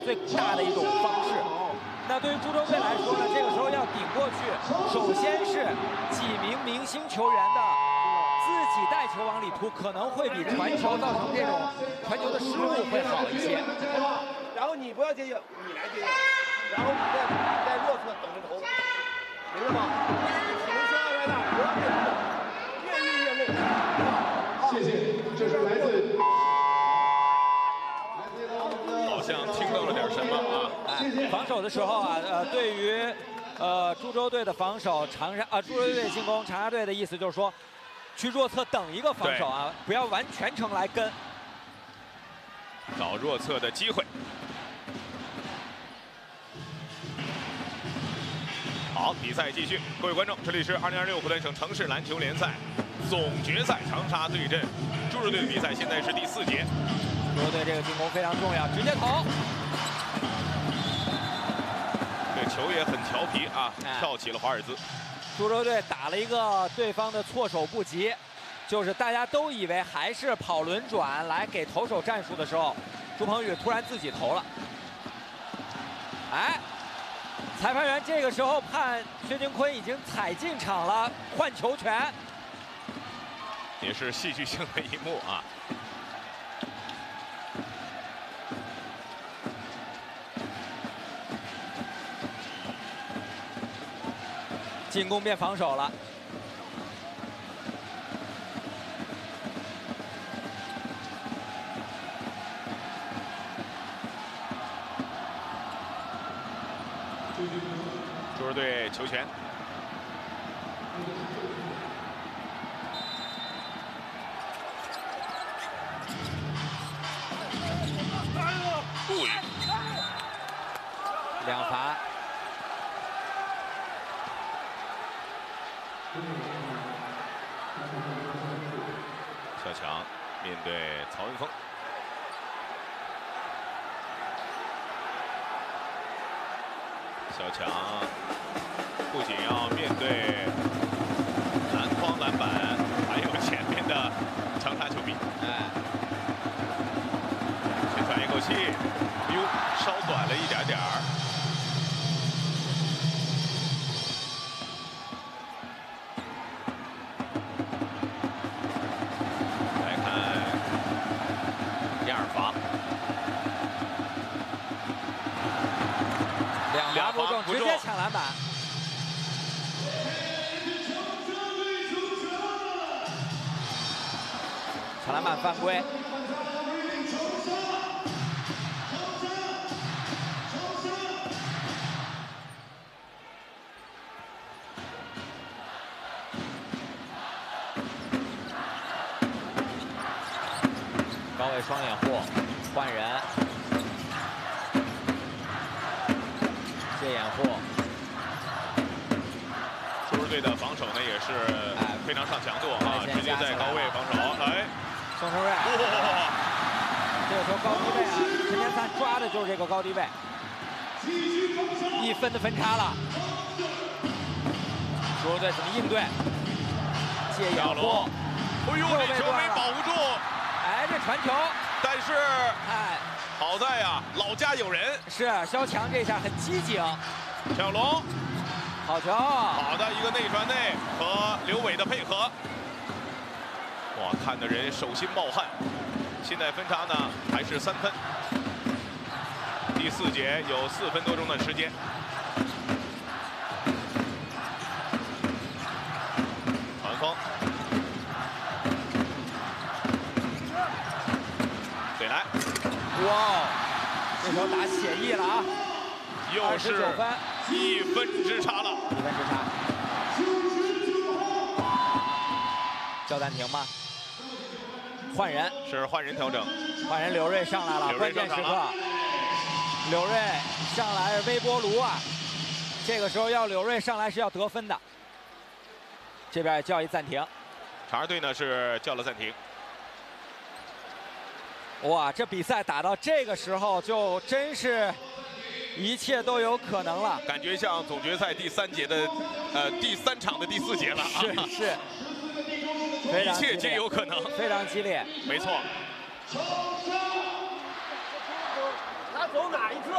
最大的一种方式。那对于株洲队来说呢，这个时候要顶过去，首先是几名明星球员的自己带球往里突，可能会比传球造成这种传球的失误会好一些。 然后你不要接应，你来接应，然后你在弱侧等着投，明白吗？体能消耗越大，不要变动，越运越累。 谢谢，这是来自。 好像听到了点什么啊！ 防守的时候啊，对于株洲队的防守，株洲队的进攻，长沙队的意思就是说，去弱侧等一个防守啊，不要全程来跟， 找弱侧的机会。好，比赛继续，各位观众，这里是2026湖南省城市篮球联赛总决赛，长沙对阵株洲队的比赛，现在是第4节。 株洲队这个进攻非常重要，直接投。 这球也很调皮啊，跳起了华尔兹。 株洲队打了一个对方的措手不及，就是大家都以为还是跑轮转来给投手战术的时候，朱鹏宇突然自己投了。哎，裁判员这个时候判薛金坤已经踩进场了，换球权。 也是戏剧性的一幕啊。 进攻变防守了， 株洲队球权。 两罚。 小强面对曹文峰，小强不仅要面对篮筐、篮板，还有前面的长沙球迷。哎，先喘一口气，哟，稍短了一点点儿。 2罚不中，直接抢篮板。抢篮板犯规。高位双掩护，换人。 借掩护， 株洲队的防守呢也是非常上强度啊，直接在高位防守。哎， 宋承瑞，这个球高低位啊，陈天灿抓的就是这个高低位，1分的分差了。株洲队怎么应对？借掩护， 哎呦，这球没保护住。 哎，这传球， 但是好在呀，老家有人。 是肖强这下很机警。 陈小龙， 好球！ 好的一个内传内和刘伟的配合。哇，看的人手心冒汗。现在分差呢还是3分。第4节有4分多钟的时间。传锋。 对来， 哇，这球打写意了啊！ 又是 29分 ，1分之差了 ，1分之差。叫暂停吗？换人， 是换人调整， 换人，刘瑞上来了，关键时刻，刘瑞上来是微波炉啊！这个时候要刘瑞上来是要得分的。这边也叫一暂停， 长沙队呢是叫了暂停。 哇，这比赛打到这个时候，就真是一切都有可能了。 感觉像总决赛第3节的，第3场的第4节了啊！ 是， 一切皆有可能， 非常激烈， 没错。 走哪一侧？